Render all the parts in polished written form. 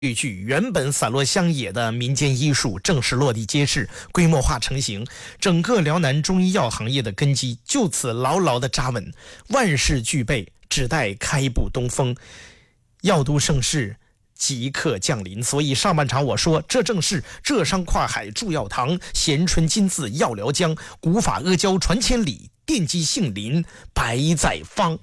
豫剧原本散落乡野的民间医术正式落地揭示，规模化成型，整个辽南中医药行业的根基就此牢牢地扎稳，万事俱备，只待开步东风，药都盛世即刻降临。所以上半场我说，这正是浙商跨海筑药堂，咸春金字药疗浆，古法阿胶传千里，奠基杏林百载方。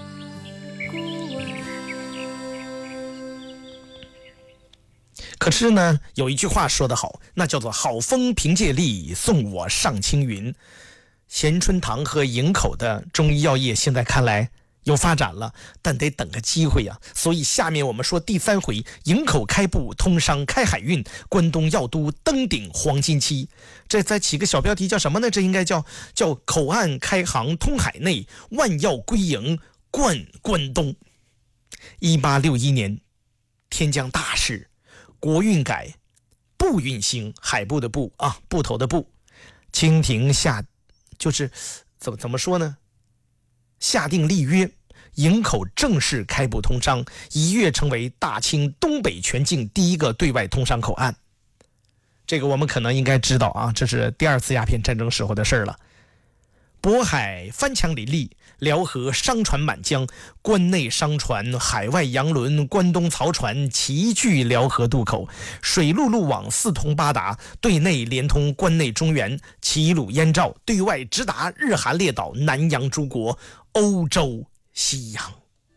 可是呢，有一句话说得好，那叫做好风凭借力，送我上青云。咸春堂和营口的中医药业现在看来有发展了，但得等个机会啊。所以下面我们说第3回，营口开埠，通商开海运，关东药都登顶黄金期。这再起个小标题叫什么呢？这应该叫口岸开航通海内，万药归营贯关东。1861年，天降大事，国运改，部运兴，海部的部啊，部头的部，清廷就是怎么说呢？下定立约，营口正式开埠通商，一跃成为大清东北全境第一个对外通商口岸。这个我们可能应该知道啊，这是第2次鸦片战争时候的事了。渤海翻墙林立，辽河商船满江，关内商船、海外洋轮、关东漕船齐聚辽河渡口，水陆路网四通八达，对内连通关内中原、齐鲁燕赵，对外直达日韩列岛、南洋诸国、欧洲西洋。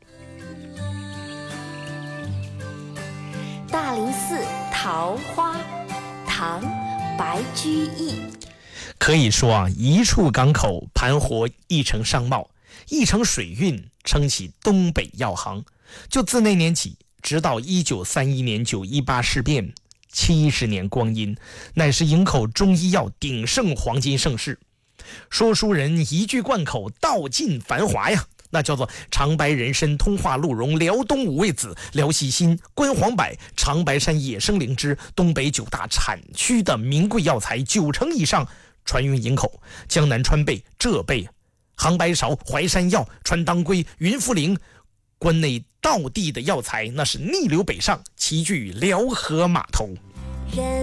大林寺桃花，唐·白居易。 可以说啊，一处港口盘活一城商贸，一城水运撑起东北药行。就自那年起，直到1931年918事变，70年光阴，乃是营口中医药鼎盛黄金盛世。说书人一句贯口，道尽繁华呀，那叫做长白人参、通化鹿茸、辽东五味子、辽西辛、关黄柏、长白山野生灵芝，东北9大产区的名贵药材90%以上传运营口。江南川贝、浙贝、杭白芍、淮山药、川当归、云茯苓，关内道地的药材那是逆流北上，齐聚辽河码头。